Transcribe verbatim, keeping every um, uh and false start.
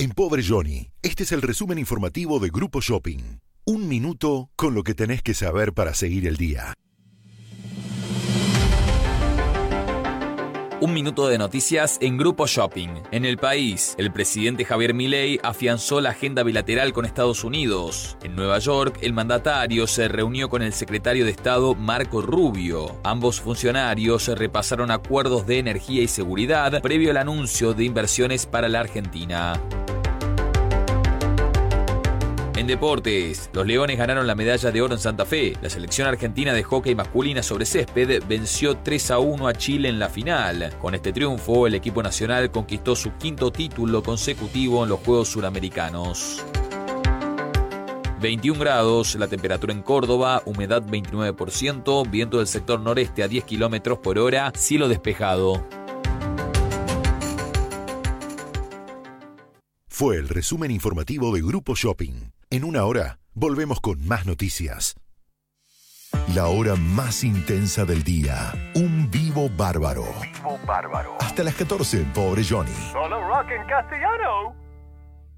En Pobre Johnny, este es el resumen informativo de Grupo Shopping. Un minuto con lo que tenés que saber para seguir el día. Un minuto de noticias en Grupo Shopping. En el país, el presidente Javier Milei afianzó la agenda bilateral con Estados Unidos. En Nueva York, el mandatario se reunió con el secretario de Estado Marco Rubio. Ambos funcionarios repasaron acuerdos de energía y seguridad previo al anuncio de inversiones para la Argentina. En deportes, los Leones ganaron la medalla de oro en Santa Fe. La selección argentina de hockey masculina sobre césped venció tres a uno a Chile en la final. Con este triunfo, el equipo nacional conquistó su quinto título consecutivo en los Juegos Suramericanos. veintiún grados, la temperatura en Córdoba, humedad veintinueve por ciento, viento del sector noreste a diez kilómetros por hora, cielo despejado. Fue el resumen informativo de Grupo Shopping. En una hora, volvemos con más noticias. La hora más intensa del día. Un vivo bárbaro. Vivo bárbaro. Hasta las catorce, Pobre Johnny. Solo rock en castellano.